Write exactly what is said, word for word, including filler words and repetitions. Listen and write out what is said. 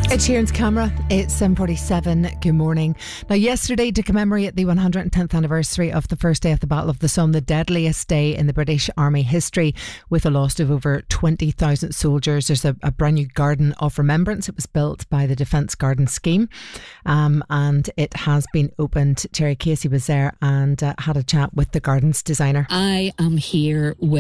Ed Sheeran's Camera. It's seven forty-seven. Good morning. Now, yesterday, to commemorate the one hundred tenth anniversary of the first day of the Battle of the Somme, the deadliest day in the British Army history, with a loss of over twenty thousand soldiers, there's a, a brand new garden of remembrance. It was built by the Defence Garden Scheme, um, and it has been opened. Terry Casey was there and uh, had a chat with the garden's designer. I am here with